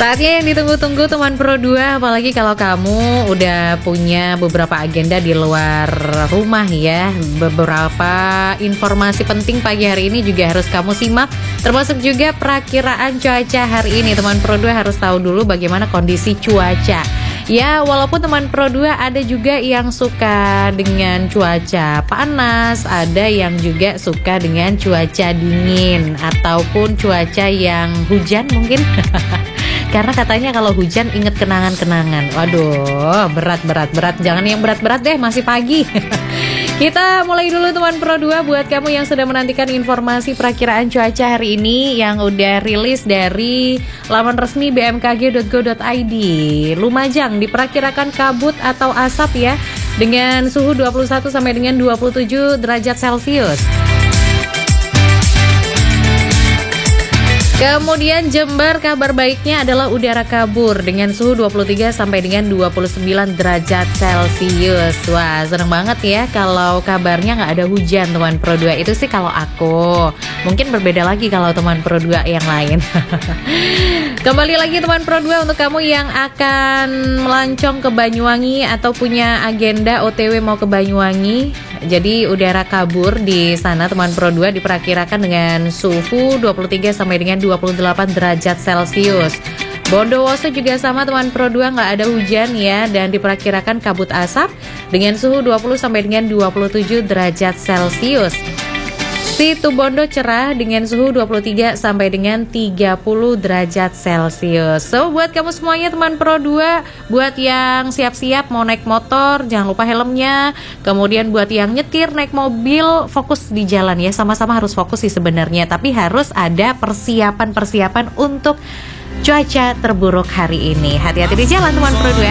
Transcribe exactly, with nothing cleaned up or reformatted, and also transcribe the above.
Saatnya yang ditunggu-tunggu teman Pro dua, apalagi kalau kamu udah punya beberapa agenda di luar rumah ya. Beberapa informasi penting pagi hari ini juga harus kamu simak, termasuk juga perakiraan cuaca hari ini. Teman Pro dua harus tahu dulu bagaimana kondisi cuaca. Ya, walaupun teman Pro dua ada juga yang suka dengan cuaca panas, ada yang juga suka dengan cuaca dingin ataupun cuaca yang hujan mungkin. Karena katanya kalau hujan inget kenangan-kenangan. Waduh, berat-berat berat. Jangan yang berat-berat deh, masih pagi. Kita mulai dulu teman Pro dua buat kamu yang sudah menantikan informasi perakiraan cuaca hari ini yang udah rilis dari laman resmi b m k g dot go dot i d. Lumajang diperkirakan kabut atau asap ya, dengan suhu dua puluh satu sampai dengan dua puluh tujuh derajat Celcius. Kemudian Jember, kabar baiknya adalah udara kabur dengan suhu dua puluh tiga sampai dengan dua puluh sembilan derajat Celcius. Wah, seneng banget ya kalau kabarnya nggak ada hujan teman Pro dua. Itu sih kalau aku. Mungkin berbeda lagi kalau teman Pro dua yang lain. Kembali lagi teman Pro dua untuk kamu yang akan melancong ke Banyuwangi atau punya agenda O T W mau ke Banyuwangi. Jadi udara kabur di sana teman Pro dua diperkirakan dengan suhu dua puluh tiga sampai dengan dua puluh delapan derajat Celcius. Bondowoso juga sama teman Pro dua, nggak ada hujan ya, dan diperkirakan kabut asap dengan suhu dua puluh sampai dengan dua puluh tujuh derajat Celcius. Situbondo cerah dengan suhu dua puluh tiga sampai dengan tiga puluh derajat Celcius. So, buat kamu semuanya teman Pro dua, buat yang siap-siap mau naik motor, jangan lupa helmnya. Kemudian buat yang nyetir, naik mobil, fokus di jalan ya. Sama-sama harus fokus sih sebenarnya, tapi harus ada persiapan-persiapan untuk cuaca terburuk hari ini. Hati-hati di jalan teman Pro dua.